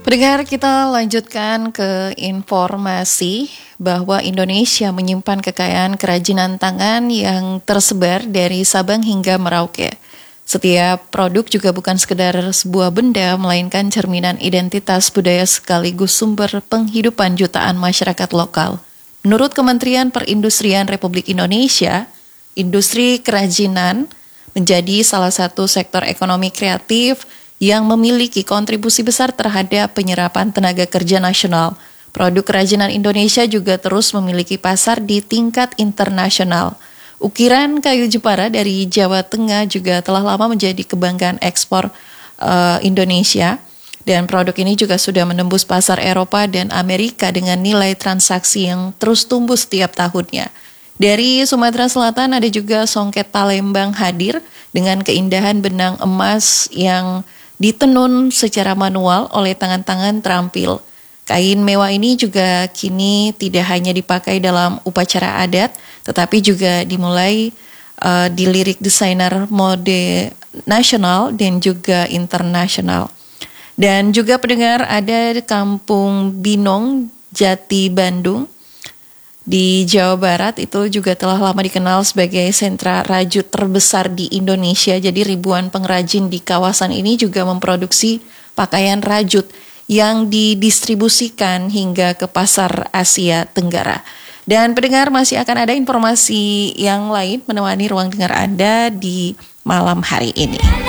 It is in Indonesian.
Pendengar, kita lanjutkan ke informasi bahwa Indonesia menyimpan kekayaan kerajinan tangan yang tersebar dari Sabang hingga Merauke. Setiap produk juga bukan sekedar sebuah benda, melainkan cerminan identitas budaya sekaligus sumber penghidupan jutaan masyarakat lokal. Menurut Kementerian Perindustrian Republik Indonesia, industri kerajinan menjadi salah satu sektor ekonomi kreatif yang memiliki kontribusi besar terhadap penyerapan tenaga kerja nasional. Produk kerajinan Indonesia juga terus memiliki pasar di tingkat internasional. Ukiran kayu Jepara dari Jawa Tengah juga telah lama menjadi kebanggaan ekspor Indonesia. Dan produk ini juga sudah menembus pasar Eropa dan Amerika dengan nilai transaksi yang terus tumbuh setiap tahunnya. Dari Sumatera Selatan ada juga songket Palembang hadir dengan keindahan benang emas yang ditenun secara manual oleh tangan-tangan terampil. Kain mewah ini juga kini tidak hanya dipakai dalam upacara adat, tetapi juga dimulai dilirik desainer mode nasional dan juga internasional. Dan juga pendengar, ada Kampung Binong, Jati Bandung di Jawa Barat itu juga telah lama dikenal sebagai sentra rajut terbesar di Indonesia. Jadi ribuan pengrajin di kawasan ini juga memproduksi pakaian rajut yang didistribusikan hingga ke pasar Asia Tenggara. Dan pendengar, masih akan ada informasi yang lain menemani ruang dengar Anda di malam hari ini.